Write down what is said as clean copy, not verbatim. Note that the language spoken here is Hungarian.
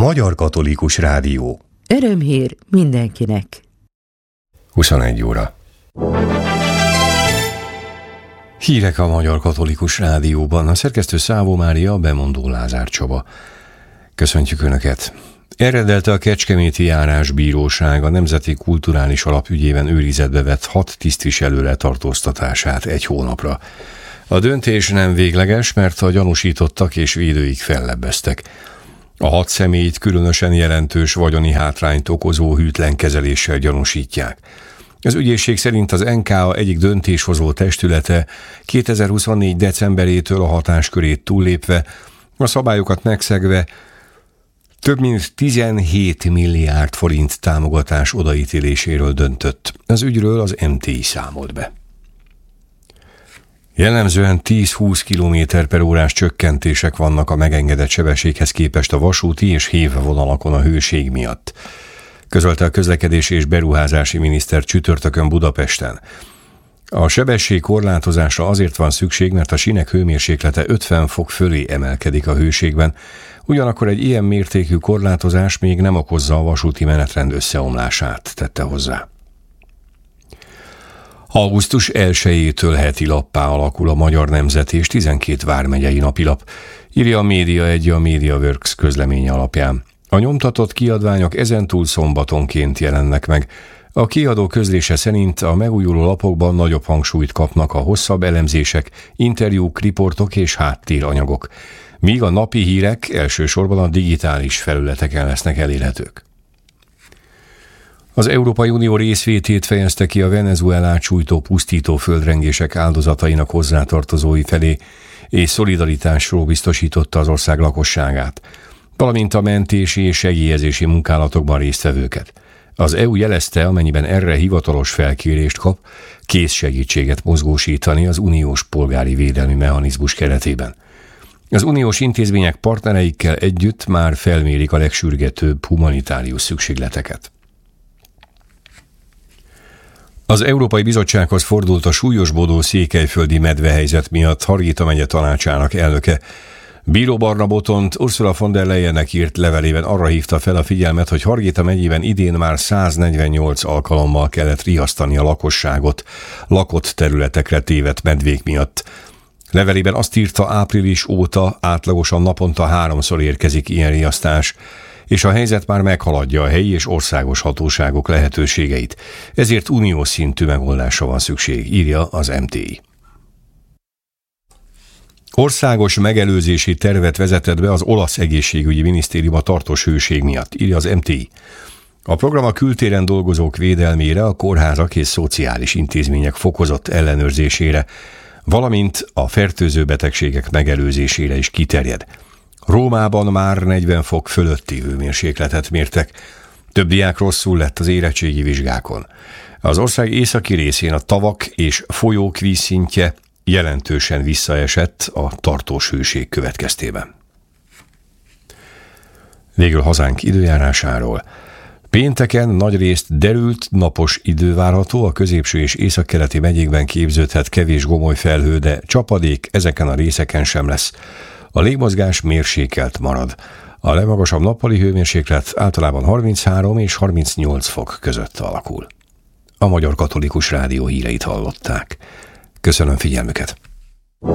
Magyar Katolikus Rádió. Örömhír mindenkinek. 21 óra. Hírek a Magyar Katolikus Rádióban. A szerkesztő Szávó Mária, a bemondó Lázár Csaba. Köszöntjük Önöket! Eredelte a Kecskeméti Járásbíróság a Nemzeti Kulturális Alap ügyében őrizetbe vett 6 tisztviselő letartóztatását 1 hónapra. A döntés nem végleges, mert a gyanúsítottak és védőik fellebbeztek. A 6 személyt különösen jelentős vagyoni hátrányt okozó hűtlen kezeléssel gyanúsítják. Az ügyészség szerint az NKA egyik döntéshozó testülete 2024. decemberétől a hatáskörét túllépve, a szabályokat megszegve több mint 17 milliárd forint támogatás odaítéléséről döntött. Az ügyről az MTI számolt be. Jellemzően 10-20 km/h csökkentések vannak a megengedett sebességhez képest a vasúti és hévvonalakon a hőség miatt, közölte a közlekedési és beruházási miniszter csütörtökön Budapesten. A sebességkorlátozásra azért van szükség, mert a sínek hőmérséklete 50 fok fölé emelkedik a hőségben, ugyanakkor egy ilyen mértékű korlátozás még nem okozza a vasúti menetrend összeomlását, tette hozzá. Augusztus 1-től heti lappá alakul a Magyar Nemzet és 12 vármegyei napilap, írja a Média1 a MediaWorks közleménye alapján. A nyomtatott kiadványok ezentúl szombatonként jelennek meg. A kiadó közlése szerint a megújuló lapokban nagyobb hangsúlyt kapnak a hosszabb elemzések, interjúk, riportok és háttéranyagok, míg a napi hírek elsősorban a digitális felületeken lesznek elérhetők. Az Európai Unió részvétét fejezte ki a Venezuelát sújtó pusztító földrengések áldozatainak hozzátartozói felé, és szolidaritásról biztosította az ország lakosságát, valamint a mentési és segélyezési munkálatokban résztvevőket. Az EU jelezte, amennyiben erre hivatalos felkérést kap, kész segítséget mozgósítani az uniós polgári védelmi mechanizmus keretében. Az uniós intézmények partnereikkel együtt már felmérik a legsürgetőbb humanitárius szükségleteket. Az Európai Bizottsághoz fordult a súlyosbodó székelyföldi medvehelyzet miatt Hargita megye tanácsának elnöke. Bíró Barna Botont Ursula von der Leyennek írt levelében arra hívta fel a figyelmet, hogy Hargita megyében idén már 148 alkalommal kellett riasztani a lakosságot lakott területekre tévedt medvék miatt. Levelében azt írta, április óta átlagosan naponta 3-szor érkezik ilyen riasztás, és a helyzet már meghaladja a helyi és országos hatóságok lehetőségeit. Ezért uniós szintű megoldásra van szükség, írja az MTI. Országos megelőzési tervet vezetett be az olasz egészségügyi minisztérium a tartós hőség miatt, írja az MTI. A program a kültéren dolgozók védelmére, a kórházak és szociális intézmények fokozott ellenőrzésére, valamint a fertőző betegségek megelőzésére is kiterjed. Rómában már 40 fok fölötti hőmérsékletet mértek. Több diák rosszul lett az érettségi vizsgákon. Az ország északi részén a tavak és folyók vízszintje jelentősen visszaesett a tartós hőség következtében. Végül hazánk időjárásáról. Pénteken nagyrészt derült, napos idő várható, a középső és északkeleti megyékben képződhet kevés gomoly felhő, de csapadék ezeken a részeken sem lesz. A légmozgás mérsékelt marad. A legmagasabb nappali hőmérséklet általában 33 és 38 fok között alakul. A Magyar Katolikus Rádió híreit hallották. Köszönöm figyelmüket!